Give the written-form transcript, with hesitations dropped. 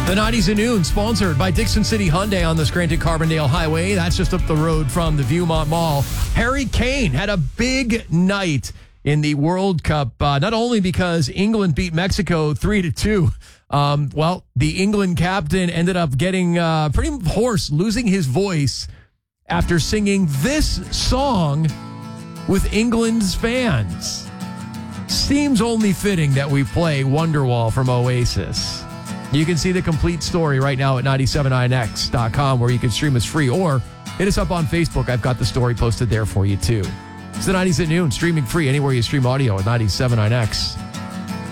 The 90s at noon, sponsored by Dixon City Hyundai on the Scranton-Carbondale Highway. That's just up the road from the Viewmont Mall. Harry Kane had a big night in the World Cup, not only because England beat Mexico 3-2. The England captain ended up getting pretty hoarse, losing his voice after singing this song with England's fans. Seems only fitting that we play Wonderwall from Oasis. You can see the complete story right now at 979x.com, where you can stream us free, or hit us up on Facebook. I've got the story posted there for you, too. It's the 90s at noon, streaming free anywhere you stream audio at 979x.